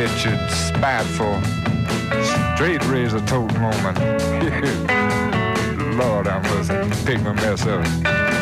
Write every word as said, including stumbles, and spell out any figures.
wretched, spiteful, straight razor tote woman. Lord, I must pick my mess up.